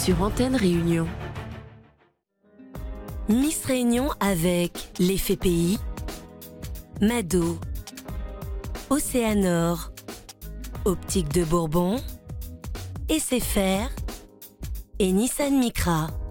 sur Antenne Réunion. Miss Réunion avec l'Effet Pays, Mado, Océanor, Optique de Bourbon, SFR et Nissan Micra.